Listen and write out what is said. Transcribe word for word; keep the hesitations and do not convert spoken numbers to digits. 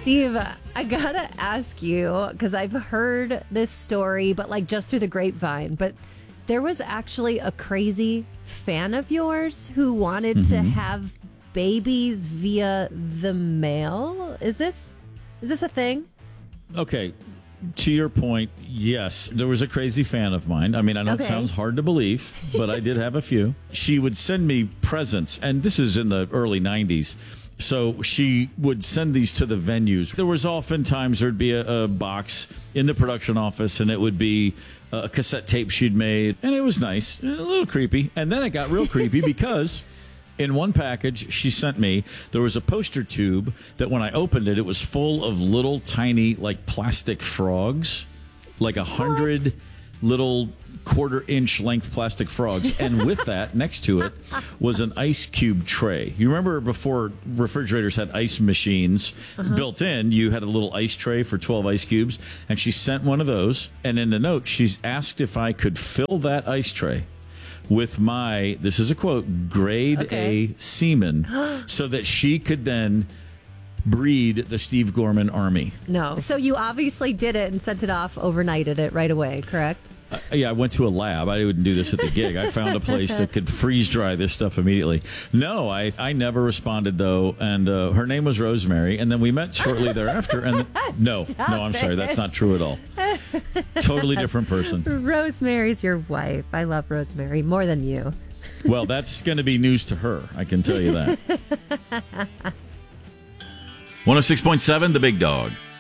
Steve, I gotta ask you, because I've heard this story, but like just through the grapevine, but there was actually a crazy fan of yours who wanted mm-hmm. to have babies via the mail. Is this is this a thing? Okay. To your point, yes, there was a crazy fan of mine. I mean, I know okay. it sounds hard to believe, but I did have a few. She would send me presents, and this is in the early nineties. So she would send these to the venues. There was often times there'd be a, a box in the production office, and it would be a cassette tape she'd made, and it was nice, a little creepy. And then it got real creepy because in one package she sent me, there was a poster tube that when I opened it, it was full of little tiny, like, plastic frogs, like a hundred what? little quarter-inch length plastic frogs. And with that, next to it, was an ice cube tray. You remember before refrigerators had ice machines uh-huh. built in, you had a little ice tray for twelve ice cubes, and she sent one of those. And in the note, she's asked if I could fill that ice tray with my, this is a quote, grade okay. A semen, so that she could then breed the Steve Gorman Army. No. So you obviously did it and sent it off, overnighted it right away, correct? Uh, yeah, I went to a lab. I wouldn't do this at the gig. I found a place that could freeze dry this stuff immediately. No, I I never responded, though, and uh, her name was Rosemary, and then we met shortly thereafter. And the, no, Stop no, I'm it. sorry, that's not true at all. Totally different person. Rosemary's your wife. I love Rosemary more than you. Well, that's going to be news to her, I can tell you that. one oh six point seven, The Big Dog.